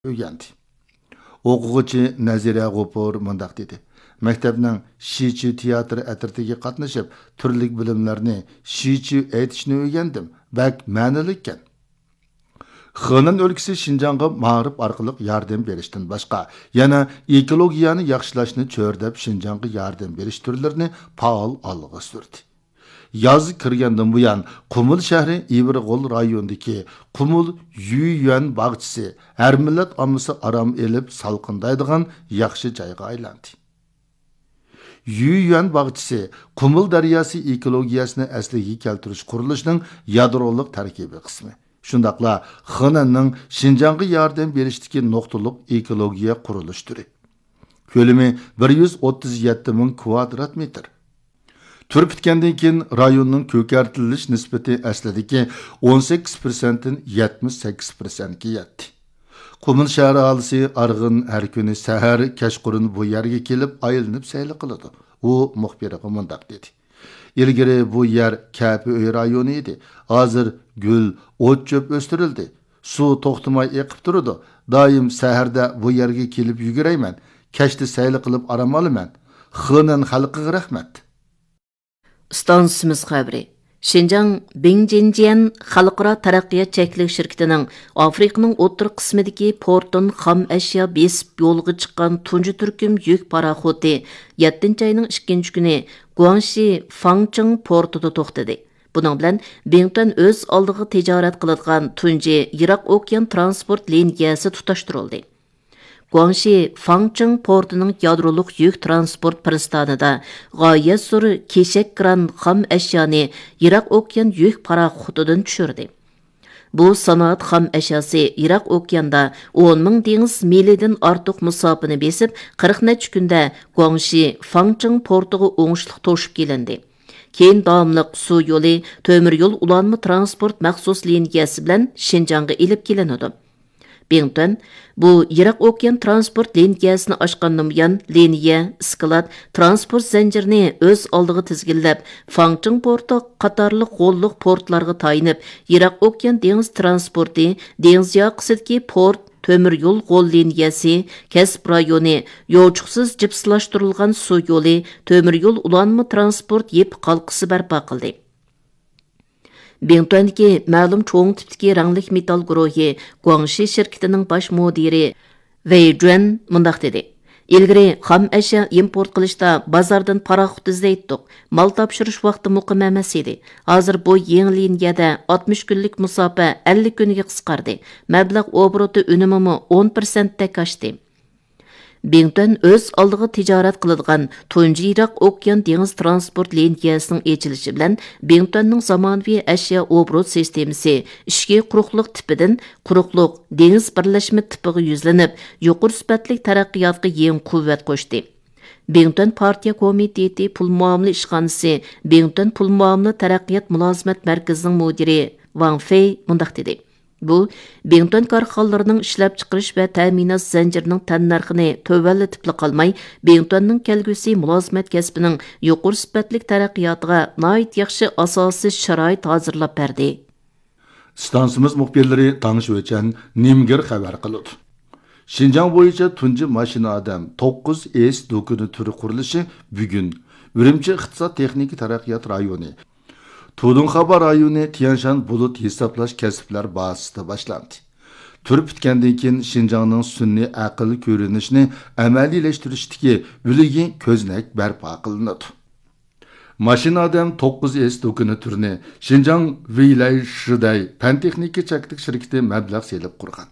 öğrendi. O'quvchi Nazira G'ofur mundaq dedi. Maktabning Shichu teatri atritiga qatnashib, turli bilimlarni Shichu aytishni o'rgandim. Bak ma'nili ekan. Xenan o'lkasi Xinjiangga ma'rif orqali yordam berishdan boshqa, yana ekologiyani yaxshilashni cho'rdab Xinjiangga yordam berish turlarini faol olg'a surdi. Yaz kirgandan buyon Qumul shahri Ivrig'ol rayonidagi Qumul Yuyuan bog'chisi har millat ommasi aram elib salqindaydigan yaxshi joyga aylandi. Yuyuan bog'chisi Qumul daryosi ekologiyasini asliga keltirish qurilishining yadroliq tarkibiy qismi. Shundaqla Xenanning Xinjiangga yordam berishdagi nuqtaliq ekologiya qurilish turi. Ko'lami 137 ming kvadrat metr. Tur bitgandan keyin rayonning ko'kartilish nisbati aslidagi 18%dan 78%ga yetdi. Qumul shahri aholisi arg'in har kuni sahar kashqurun bu yerga kelib aylanib sayli qiladi. U muxbiriga mundaq dedi. İlgari bu yer Kapi öy rayoni edi. Hozir gul, o't çöp o'stirildi. Suv to'xtamay eqib turadi. Doim saharda bu yerga kelib yugurayman. Kashda sayli qilib aram olaman. Xenan xalqiga rahmat. Stansimiz xabari. Xinjiang Bingjian Xalqaro taraqqiyot cheklik shirkatining Afrikaning o'rta qismidagi portdan xam ashyo besib yo'lga chiqqan tunji turkum yuk paraxoti 7-oyning 2-kuni Guangxi Fangcheng portida to'xtadi. Buning bilan Bington o'z oldiga tijorat qiladigan tunji Yiroq okean transport liniyasi tutashtirildi. Guangxi Fangcheng portining yadroliq yuk transport pristanida g'oyat zo'r keshak kran xam ashyoni Yiroq okean yuk paraxotidan tushirdi. Bu sanoat xam ashyasi Yiroq okeanda 10 ming dengiz milidan ortiq musofani besib 40 necha kunda Guangxi Fangcheng portiga o'ngishli to'shib kelindi. Keyin davomliq suv yo'li, temir yo'l ulanma transport maxsus liniyasi bilan Xinjiangga elib kelinadi. Bington bu Yiroq okean transport liniyasini ochgandan buyon liniya, isklat, transport zanjirini o'z oldiga tizginlab, Fangcheng porti qatorliq g'olliq portlarga tayinib, Yiroq okean dengiz transporti, dengiz yoqasidagi port, temir yo'l g'ol liniyasi, kasb rayoni, yo'lchuqsiz jipslashtirilgan suv yo'li, temir yo'l ulanma transport yep qalqisi barpo qildi. Bington'daki ma'lum cho'ng tipdagi ranglik metall guruhi Guangxi shirkatining bosh mudiri Wei Juan mundaq dedi. Ilgari xam ashyo import qilishda bozordan paraxot izlaydik. Mal topshirish vaqti muqim emas edi. Hozir bu yangi liniyada 60 kunlik musofa 50 kunga qisqardi. Mablag' obroti unumi 10% dak oshdi. Bington o'z oldiga tijorat qiladigan tunji Yiroq okean dengiz transport liniyasining ochilishi bilan Bingtonning zamonaviy ashyo obrot sistemasi ishga quruqliq tipidan quruqliq dengiz birlashma tipiga yuzlanib, yuqori sifatli taraqqiyotga yangi quvvat qo'shdi. Bington partiya komiteti pul muomala ishxonasi Bington pul muomala taraqqiyot mulozimat markazining mudiri Wang Fei mundaq dedi. Bu, Bington korxonalarining ishlab chiqarish va ta'minot zanjirining tannarxini tovanlatib qolmay, Bingtonning kelgusi mulozimat kasbining yuqori sifatli taraqqiyotiga nihoyat yaxshi asosiy sharoit hozirlab berdi. Stansimiz muxbirlari Tangshvechen Nimgir xabar qildi. Xinjiang bo'yicha tunji mashina odam 9S dokuni turi qurilishi bugun Urumchi iqtisod texnik taraqqiyot rayoni Tudunxaba rayoni Tianshan bulut hisoblash kasblar bazasida boshlandi. Tur bitgandan keyin Xinjiangning sun'iy aql ko'rinishini amaliylashtirish uligi ko'znak barpo qilinadi. Mashina odam 9S dokuni turini Xinjiang Weilai Shiday fan texnika chaklik shirkati mablag' selib qurgan.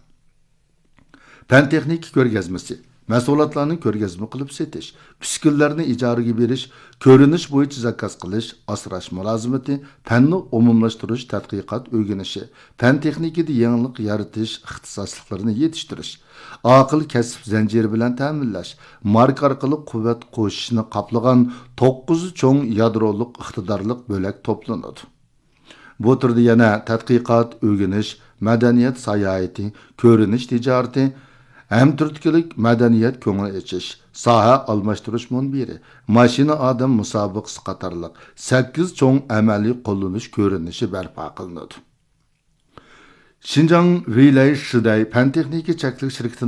Fan texnika ko'rgazmasi mahsulotlarni ko'rgazma qilib setish, uskunlarni ijaraga berish, ko'rinish bo'yicha zakaz qilish, asrash mulozimati, fanni umumlashtirish, tadqiqot o'rganishi, fan texnikada yangilik yaratish, ixtisosliklarini yetishtirish, aql kasb zanjiri bilan ta'minlash, marka orqali quvvat qo'shishni qoplagan 9 cho'ng yadroliq iqtidorliq bo'lak to'planadi. Bu turda yana tadqiqot, o'rganish, madaniyat sayohati, ko'rinish tijorati, hem turtkilik madaniyat ko'ngil echish, soha almashtirish munbiri, mashina odam musobaqasi qatorliq 8 cho'ng amaliy qo'llanish ko'rinishi barpo qilinadi. Şinjan Veylay Şiday Pan Texniki Çeklik şirketi